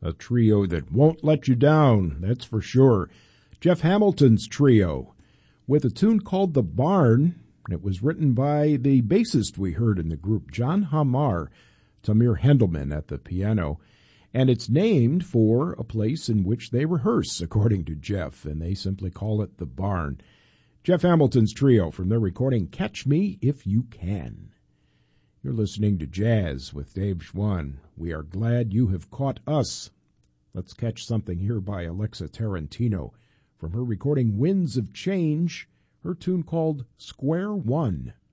A trio that won't let you down, that's for sure. Jeff Hamilton's Trio, with a tune called The Barn. It was written by the bassist we heard in the group, John Hamar, Tamir Hendelman at the piano. And it's named for a place in which they rehearse, according to Jeff, and they simply call it The Barn. Jeff Hamilton's Trio from their recording Catch Me If You Can. You're listening to Jazz with Dave Schwann. We are glad you have caught us. Let's catch something here by Alexa Tarantino from her recording Winds of Change, her tune called Square One.